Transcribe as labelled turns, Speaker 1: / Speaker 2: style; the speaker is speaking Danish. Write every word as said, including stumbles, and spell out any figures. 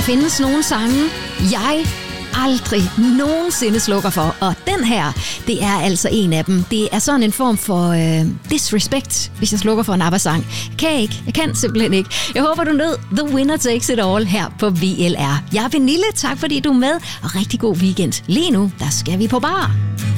Speaker 1: findes nogle sange, jeg aldrig nogensinde slukker for, og den her, det er altså en af dem. Det er sådan en form for øh, disrespect, hvis jeg slukker for en ABBA-sang. Jeg kan ikke, jeg kan simpelthen ikke. Jeg håber, du nød The Winner Takes It All her på V L R. Jeg er Pernille, tak fordi du er med, og rigtig god weekend. Lige nu, der skal vi på bar.